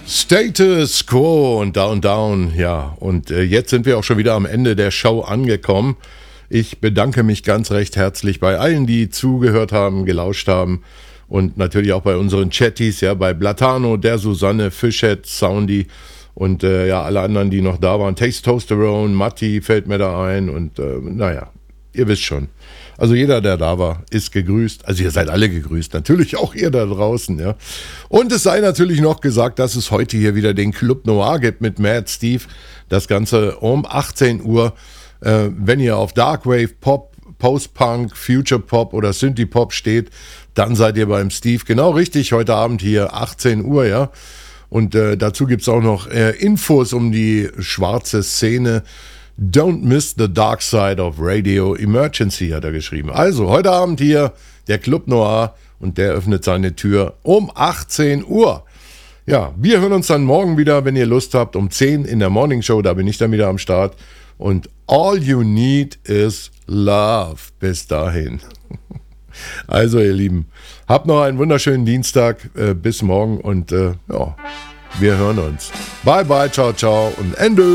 Status Quo und Down, ja. Und jetzt sind wir auch schon wieder am Ende der Show angekommen. Ich bedanke mich ganz recht herzlich bei allen, die zugehört haben, gelauscht haben. Und natürlich auch bei unseren Chatties, ja, bei Blatano, der Susanne, Fischhead, Soundy und ja, alle anderen, die noch da waren. Testosterone, Matti fällt mir da ein und naja, ihr wisst schon. Also jeder, der da war, ist gegrüßt. Also ihr seid alle gegrüßt. Natürlich auch ihr da draußen, ja. Und es sei natürlich noch gesagt, dass es heute hier wieder den Club Noir gibt mit Mad Steve. Das Ganze um 18 Uhr. Wenn ihr auf Darkwave, Pop, Post-Punk, Future Pop oder Synthie Pop steht, dann seid ihr beim Steve. Genau richtig, heute Abend hier 18 Uhr, ja. Und dazu gibt es auch noch Infos um die schwarze Szene. Don't miss the dark side of Radio Emergency, hat er geschrieben. Also, heute Abend hier der Club Noir und der öffnet seine Tür um 18 Uhr. Ja, wir hören uns dann morgen wieder, wenn ihr Lust habt, um 10 in der Morning Show, da bin ich dann wieder am Start. Und all you need is love. Bis dahin. Also, ihr Lieben, habt noch einen wunderschönen Dienstag. Bis morgen und ja, wir hören uns. Bye, bye, ciao, ciao und Ende.